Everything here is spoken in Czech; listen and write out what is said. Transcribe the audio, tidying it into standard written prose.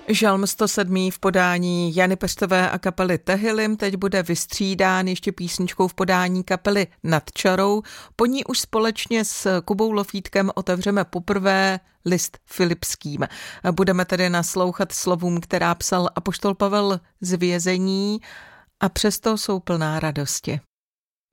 Žalm 107 v podání Jany Peštové a kapely Tehilim teď bude vystřídán ještě písničkou v podání kapely Nad čarou. Po ní už společně s Kubou Lofítkem otevřeme poprvé list Filipským. Budeme tedy naslouchat slovům, která psal apoštol Pavel z vězení, a přesto jsou plná radosti.